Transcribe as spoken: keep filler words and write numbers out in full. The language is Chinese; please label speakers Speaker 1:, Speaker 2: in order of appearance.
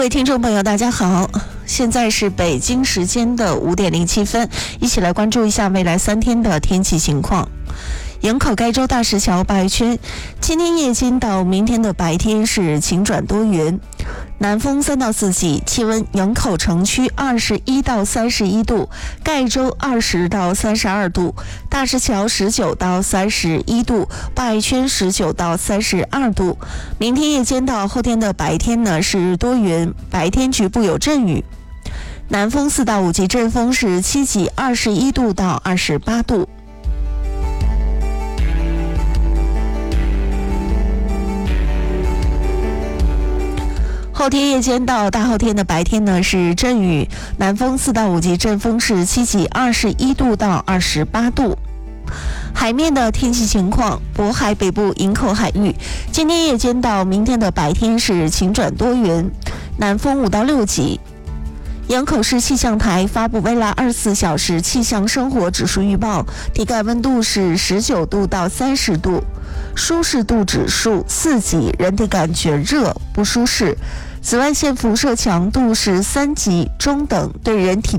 Speaker 1: 位听众朋友大家好，现在是北京时间的五点零七分，一起来关注一下未来三天的天气情况。营口盖州大石桥白圈，今天夜间到明天的白天是晴转多云，南风三到四级，气温营口城区二十一到三十一度，盖州二十到三十二度，大石桥十九到三十一度，白圈十九到三十二度。明天夜间到后天的白天呢是多云，白天局部有阵雨，南风四到五级，阵风是七级，二十一度到二十八度。后天夜间到大后天的白天呢是阵雨，南风四到五级，阵风是七级，二十一度到二十八度。海面的天气情况，渤海北部营口海域，今天夜间到明天的白天是晴转多云，南风五到六级。营口市气象台发布未来二十四小时气象生活指数预报，体感温度是十九度到三十度，舒适度指数四级，人体感觉热不舒适。紫外线辐射强度是三级，中等，对人体